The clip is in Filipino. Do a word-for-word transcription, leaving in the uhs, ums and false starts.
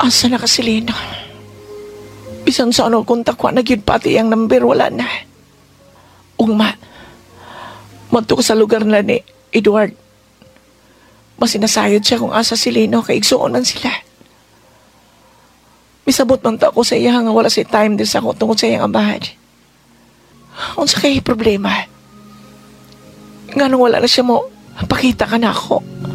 Asa na ka si Lino? Bisan sa ano kontak ko na gyud pati ang number wala na. Ugma, madto ko sa lugar na ni Edward. Mas sinasayod siya kung asa si Lino kay igsuonan sila. Misabot man ta ko sa iya nga wala si time din sa ako tungkol sa iyang amahan. Unsa kay problema? Nga nung wala na siya mo, pakita ka na ako.